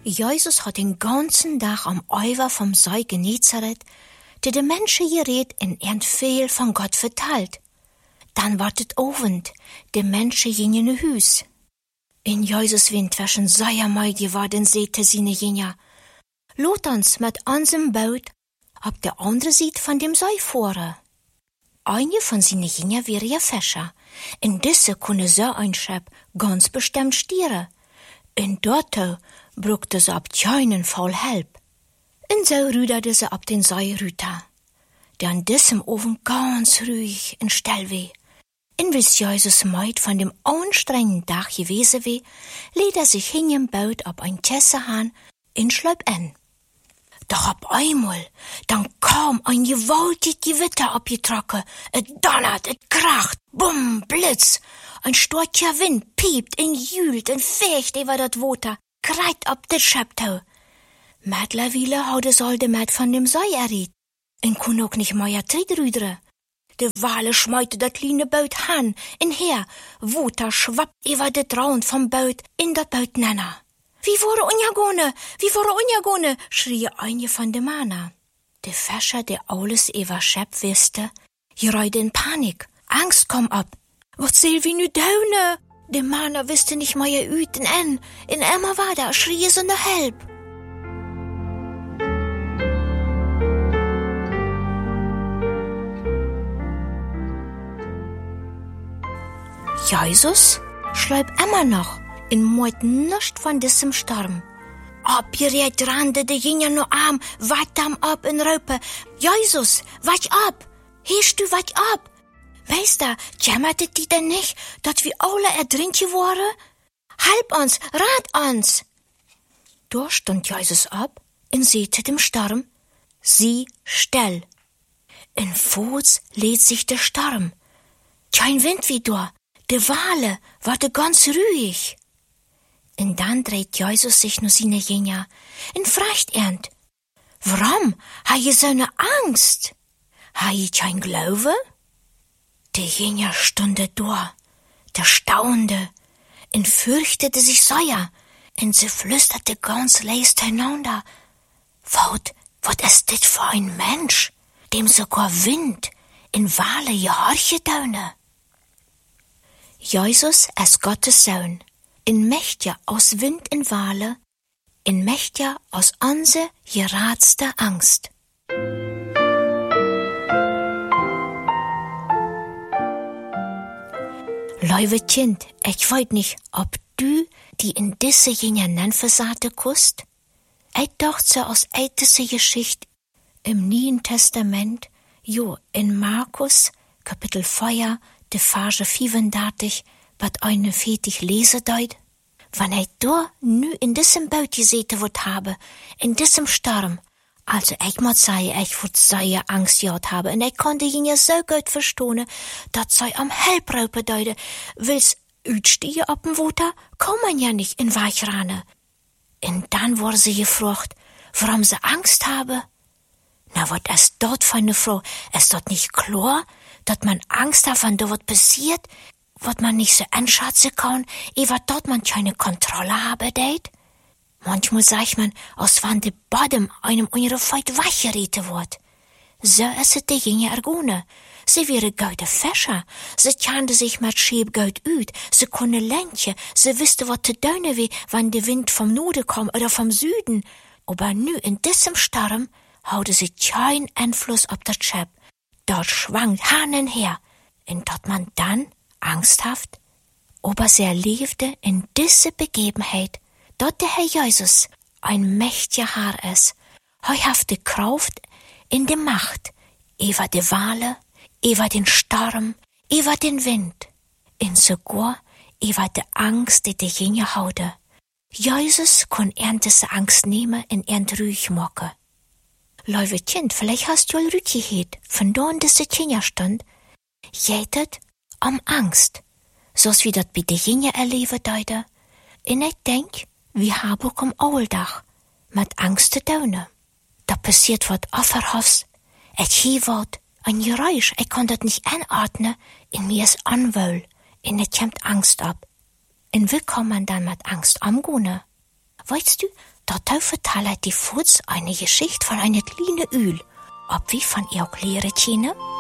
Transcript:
Jesus hat den ganzen Tag am Uiver vom See Genezareth, der de Menschen geredet in veel von Gott verteilt. Dann ward het Abend, de Menschen gingen in Hüs. In Jesus Wind war schon sehr müde geworden, sehte seine Jünger. Lot uns mit unserem Boot ab der andere Seite von dem See fahren. Eine von seinen Jünger wäre ja Fischer. In diese kunne so ein Schiff ganz bestimmt stieren. In dort brauchte sie ab keinen Fall Help. Und so ruderte sie ab den See rüter, der an diesem Ofen ganz ruhig und still war. Und bis Jesus meid von dem anstrengenden Tag gewesen war, lädt sich hin im Boot ab ein Kesselhahn und schlepp in. Doch ab einmal, dann kam ein gewaltig Gewitter abgetrocken. Et donnert, et kracht, bumm, Blitz. Ein starker Wind piept und jühlt und fecht über das Wasser, kreit ab das Schöptau. Mittlerweile hat es all de Mäd von dem See erriet und kun auch nicht mehr tritt. De Wale schmeute das kleine Boot han und her, Wasser schwappt über das Raund vom Boot in das Boot nenner. Wie wurde unjagone, schrie eine von den Männern. Der Fischer, der alles über Schöpf wusste, geriet in Panik. Angst kom ab. Was soll wie nu daune? Der Männer wusste nicht mehr üten en. In immer war da, schrie so ne Help. Jesus schläft immer noch und meut nicht von diesem Sturm. Abgerät rannte die Jünger nur arm, weiter ab in Raupe. Jesus, wach ab! Hörst du, wach ab! Meister, jammerte die denn nicht, dass wir alle ertrinken waren? Halb uns, rat uns! Da stund Jesus ab und sehte dem Sturm, sieh still. In Fuß lädt sich der Sturm. Kein Wind wie da, de Wale warte ganz ruhig. Und dann dreht Jesus sich nur seine Jünger und fragt ernt, warum ha je so ne Angst? Ha je kein Glaube? Die Jünger stunde da, der staunte und fürchtete sich sehr, und sie flüsterte ganz leise einander, wat ist dit für ein Mensch, dem sogar Wind in Wale gehorche daune? Jesus ist Gottes Sohn, in Mächtja aus Wind in Wale, in Mächtja aus unser geratster Angst. Liebe Kind, ich weiß nicht, ob du die in diese Jünger Nenversate kust? Ich dachte so aus ältester Geschichte im Neuen Testament, jo, in Markus, Kapitel 4, de Verse 35, wat 41 lesen deut. Wenn ich da nu in diesem Boot gesehen wird habe, in diesem Sturm, also ich muss sagen, ich würde sehr Angst gehabt haben, und ich konnte ihn ja so gut verstehen, dass sie am Help bedeuten, will's utstiegen auf dem Wasser, kann man ja nicht in Weichrane. Und dann wurde sie gefragt, warum sie Angst habe. Na, was ist dort für eine Frau? Ist dort nicht klar, dass man Angst hat, wenn da was passiert, was man nicht so einschätzen kann, was dort man keine Kontrolle habe, deit? Manchmal sagt man, als wenn der Boden einem unserer Feit weggeritten wird. So ist es die Jünger ergone. Sie wären gute Fischer. Sie kannten sich mit Schäb gut ut. Sie können lenken. Sie wussten, was zu tun war, wenn der Wind vom Norden kam oder vom Süden. Aber nu in diesem Sturm hatten sie keinen Einfluss auf das Schiff. Dort schwankt hin und her. Und dass man dann angsthaft, aber sie erlebte in dieser Begebenheit, dort der Herr Jesus ein mächtiger Herr ist, heuhafte Kraft in der Macht, über die Wale, über den Sturm, über den Wind, und sogar über die Angst, die die Jünger hatten. Jesus kann diese Angst nehmen und ruhig machen. Liebe Kind, vielleicht hast du Rüt gehört, von da an diese Jünger stand, jätet am Angst, so's wie dat bei den Jünger erleben deute. Und ich denk, wir haben auch am Alltag mit Angst zu tun. Da passiert was Offerhafts, ich hiewort, ein Geräusch, ich kann das nicht einordnen, in mir ist unwohl, und es kommt Angst ab. Und wie kann man dann mit Angst umgehen? Weißt du, Dort vertelt die Fuß eine Geschichte von einer kleinen Uhl, ob wie von ihr auch lehren können.